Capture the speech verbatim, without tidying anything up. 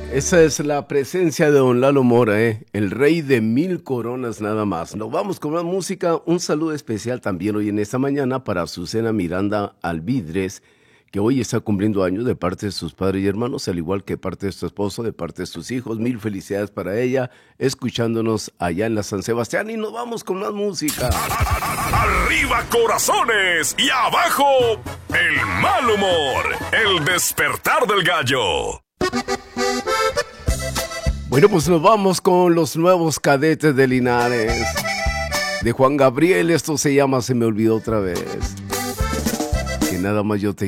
Esa es la presencia de don Lalo Mora, ¿eh? El rey de mil coronas nada más. Nos vamos con más música. Un saludo especial también hoy en esta mañana para Azucena Miranda Alvidres, que hoy está cumpliendo años de parte de sus padres y hermanos, al igual que parte de su esposo, de parte de sus hijos. Mil felicidades para ella, escuchándonos allá en la San Sebastián. Y nos vamos con más música. Arriba corazones y abajo el mal humor. El despertar del gallo. Bueno, pues nos vamos con los nuevos Cadetes de Linares. De Juan Gabriel, esto se llama Se me olvidó otra vez. Que nada más yo te